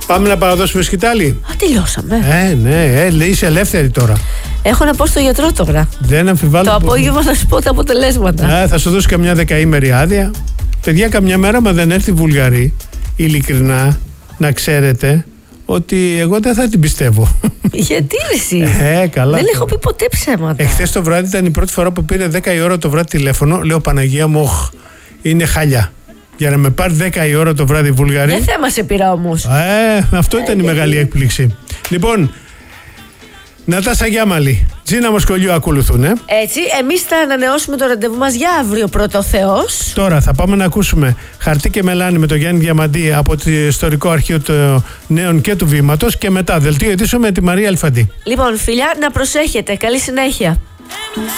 Πάμε να παραδώσουμε σκητάλη. Τελειώσαμε. Ναι, είσαι ελεύθερη τώρα. Έχω να πω στο γιατρό τώρα. Δεν αμφιβάλλω. Το απόγευμα θα σου πω τα αποτελέσματα. Θα σου δώσω καμιά δεκαήμερη άδεια. Παιδιά, καμιά μέρα, μα δεν έρθει Βουλγαρή, ειλικρινά, να ξέρετε ότι εγώ δεν θα την πιστεύω. Γιατί εσύ? Καλά. Δεν έχω πει ποτέ ψέματα. Εχθές το βράδυ ήταν η πρώτη φορά που πήρε 10 η ώρα το βράδυ τηλέφωνο. Λέω, Παναγία μου, είναι χάλια. Για να με πάρει 10 η ώρα το βράδυ η Βουλγαρή. Δεν θέμα σε πειρά όμως. Αυτό ήταν η μεγάλη έκπληξη. Λοιπόν, Νατάσα Γιάμαλη, Τζίνα Μοσκολιού ακολουθούν. Έτσι, εμείς θα ανανεώσουμε το ραντεβού μας για αύριο, πρώτο Θεός. Τώρα θα πάμε να ακούσουμε Χαρτί και Μελάνη με τον Γιάννη Διαμαντή από το Ιστορικό Αρχείο των Νέων και του Βήματος, και μετά Δελτίο Ειδήσεων με τη Μαρία Αλφαντή. Λοιπόν, φιλιά, να προσέχετε. Καλή συνέχεια.